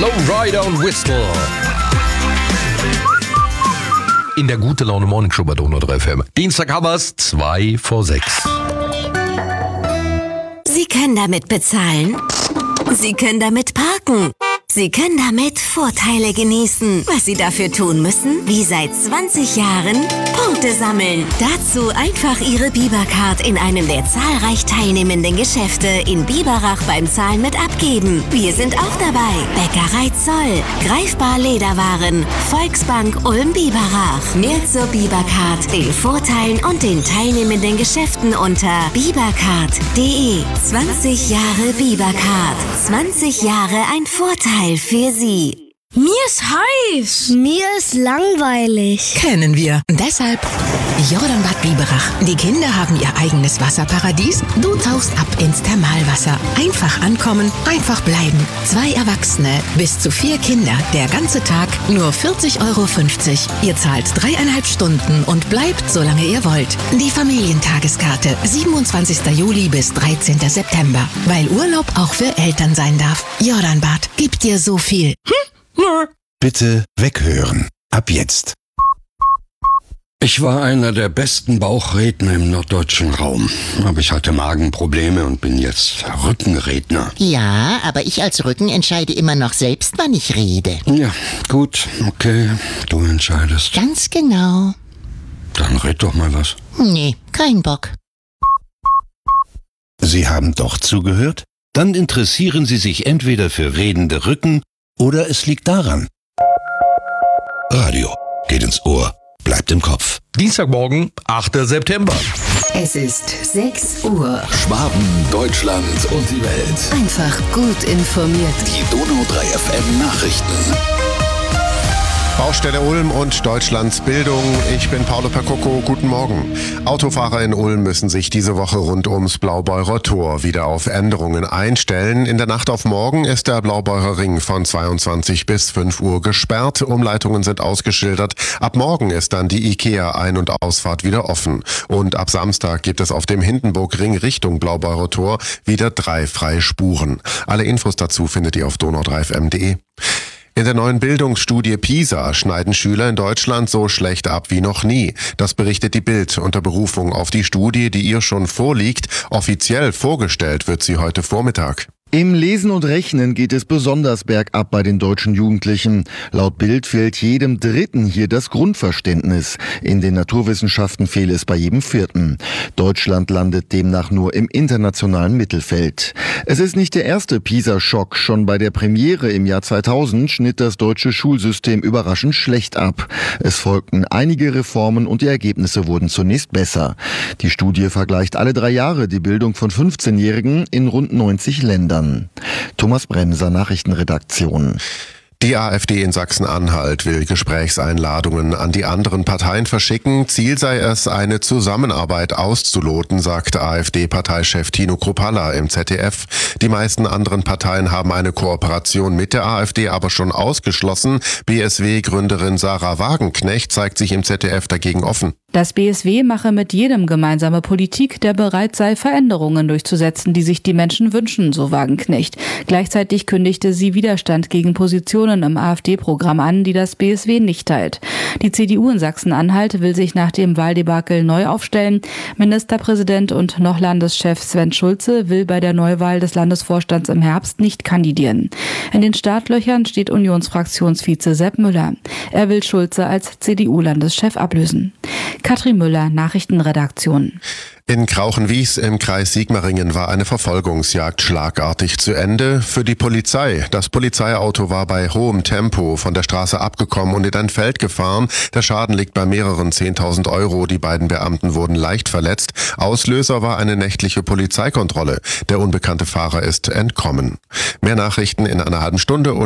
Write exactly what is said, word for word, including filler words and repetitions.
Lowrider und Whistle. In der Gute Laune Morning Show bei Donau drei F M. Dienstag haben wir es, zwei vor sechs. Sie können damit bezahlen. Sie können damit parken. Sie können damit Vorteile genießen. Was Sie dafür tun müssen? Wie seit zwanzig Jahren Punkte sammeln. Dazu einfach Ihre Bibercard in einem der zahlreich teilnehmenden Geschäfte in Biberach beim Zahlen mit abgeben. Wir sind auch dabei. Bäckerei Zoll, Greifbar Lederwaren, Volksbank Ulm-Biberach. Mehr zur Bibercard, den Vorteilen und den teilnehmenden Geschäften unter bibercard punkt de. zwanzig Jahre Bibercard. zwanzig Jahre ein Vorteil für Sie. Mir ist heiß. Mir ist langweilig. Kennen wir. Deshalb Jordanbad Biberach. Die Kinder haben ihr eigenes Wasserparadies. Du tauchst ab ins Thermalwasser. Einfach ankommen, einfach bleiben. Zwei Erwachsene, bis zu vier Kinder. Der ganze Tag nur vierzig Euro fünfzig. Ihr zahlt dreieinhalb Stunden und bleibt, solange ihr wollt. Die Familientageskarte. siebenundzwanzigster Juli bis dreizehnter September. Weil Urlaub auch für Eltern sein darf. Jordanbad gibt dir so viel. Hm? Bitte weghören. Ab jetzt. Ich war einer der besten Bauchredner im norddeutschen Raum. Aber ich hatte Magenprobleme und bin jetzt Rückenredner. Ja, aber ich als Rücken entscheide immer noch selbst, wann ich rede. Ja, gut, okay, du entscheidest. Ganz genau. Dann red doch mal was. Nee, kein Bock. Sie haben doch zugehört? Dann interessieren Sie sich entweder für redende Rücken oder es liegt daran. Radio geht ins Ohr, bleibt im Kopf. Dienstagmorgen, achter September. Es ist sechs Uhr. Schwaben, Deutschland und die Welt. Einfach gut informiert. Die Donau drei F M Nachrichten. Baustelle Ulm und Deutschlands Bildung. Ich bin Paolo Percocco. Guten Morgen. Autofahrer in Ulm müssen sich diese Woche rund ums Blaubeurer Tor wieder auf Änderungen einstellen. In der Nacht auf morgen ist der Blaubeurer Ring von zweiundzwanzig bis fünf Uhr gesperrt. Umleitungen sind ausgeschildert. Ab morgen ist dann die IKEA-Ein- und Ausfahrt wieder offen. Und ab Samstag gibt es auf dem Hindenburgring Richtung Blaubeurer Tor wieder drei freie Spuren. Alle Infos dazu findet ihr auf donau drei f m punkt de. In der neuen Bildungsstudie PISA schneiden Schüler in Deutschland so schlecht ab wie noch nie. Das berichtet die Bild unter Berufung auf die Studie, die ihr schon vorliegt. Offiziell vorgestellt wird sie heute Vormittag. Im Lesen und Rechnen geht es besonders bergab bei den deutschen Jugendlichen. Laut Bild fehlt jedem Dritten hier das Grundverständnis. In den Naturwissenschaften fehle es bei jedem Vierten. Deutschland landet demnach nur im internationalen Mittelfeld. Es ist nicht der erste PISA-Schock. Schon bei der Premiere im Jahr zweitausend schnitt das deutsche Schulsystem überraschend schlecht ab. Es folgten einige Reformen und die Ergebnisse wurden zunächst besser. Die Studie vergleicht alle drei Jahre die Bildung von fünfzehnjährigen in rund neunzig Ländern. Thomas Bremser, Nachrichtenredaktion. Die AfD in Sachsen-Anhalt will Gesprächseinladungen an die anderen Parteien verschicken. Ziel sei es, eine Zusammenarbeit auszuloten, sagt AfD-Parteichef Tino Kruppalla im Z D F. Die meisten anderen Parteien haben eine Kooperation mit der AfD aber schon ausgeschlossen. B S W-Gründerin Sarah Wagenknecht zeigt sich im Z D F dagegen offen. Das B S W mache mit jedem gemeinsame Politik, der bereit sei, Veränderungen durchzusetzen, die sich die Menschen wünschen, so Wagenknecht. Gleichzeitig kündigte sie Widerstand gegen Positionen im AfD-Programm an, die das B S W nicht teilt. Die C D U in Sachsen-Anhalt will sich nach dem Wahldebakel neu aufstellen. Ministerpräsident und noch Landeschef Sven Schulze will bei der Neuwahl des Landesvorstands im Herbst nicht kandidieren. In den Startlöchern steht Unionsfraktionsvize Sepp Müller. Er will Schulze als C D U-Landeschef ablösen. Katrin Müller, Nachrichtenredaktion. In Krauchenwies im Kreis Sigmaringen war eine Verfolgungsjagd schlagartig zu Ende für die Polizei. Das Polizeiauto war bei hohem Tempo von der Straße abgekommen und in ein Feld gefahren. Der Schaden liegt bei mehreren zehntausend Euro. Die beiden Beamten wurden leicht verletzt. Auslöser war eine nächtliche Polizeikontrolle. Der unbekannte Fahrer ist entkommen. Mehr Nachrichten in einer halben Stunde.